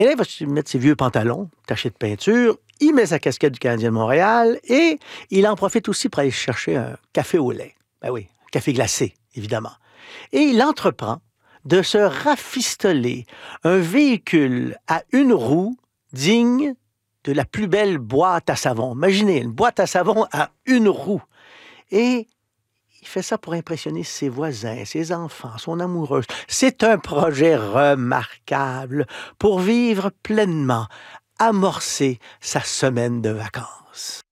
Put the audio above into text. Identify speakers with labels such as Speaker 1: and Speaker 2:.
Speaker 1: Et là, il va se mettre ses vieux pantalons, tachés de peinture, il met sa casquette du Canadien de Montréal et il en profite aussi pour aller chercher un café au lait. Ben oui, un café glacé, évidemment. Et il entreprend de se rafistoler un véhicule à une roue digne de la plus belle boîte à savon. Imaginez, une boîte à savon à une roue. Et il fait ça pour impressionner ses voisins, ses enfants, son amoureuse. C'est un projet remarquable pour vivre pleinement, amorcer sa semaine de vacances.